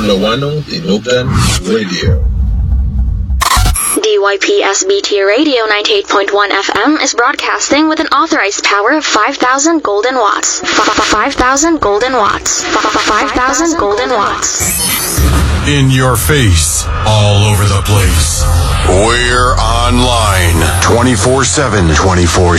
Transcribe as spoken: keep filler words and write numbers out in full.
Ilocano Tinugan Radio. D Y P S B T Radio ninety-eight point one F M is broadcasting with an authorized power of five thousand golden watts. five thousand golden watts. five thousand golden watts. In your face, all over the place. We're online twenty-four seven. twenty-four